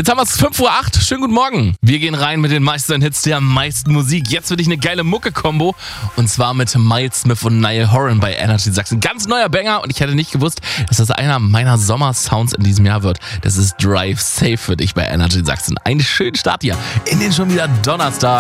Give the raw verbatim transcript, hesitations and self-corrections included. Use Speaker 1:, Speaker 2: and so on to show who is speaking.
Speaker 1: Jetzt haben wir es fünf Uhr acht. Schönen guten Morgen. Wir gehen rein mit den meisten Hits der meisten Musik. Jetzt will ich eine geile Mucke-Kombo. Und zwar mit Miles Smith und Niall Horan bei Energy Sachsen. Ganz neuer Banger. Und ich hätte nicht gewusst, dass das einer meiner Sommer-Sounds in diesem Jahr wird. Das ist Drive Safe für dich bei Energy Sachsen. Einen schönen Start hier in den schon wieder Donnerstag.